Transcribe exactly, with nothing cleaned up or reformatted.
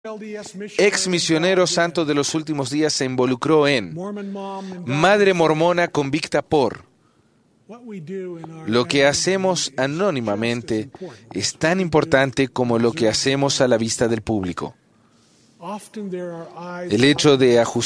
ex misionero santo de los últimos días, se involucró en madre mormona convicta por. Lo que hacemos anónimamente es tan importante como lo que hacemos a la vista del público. El hecho de ajustar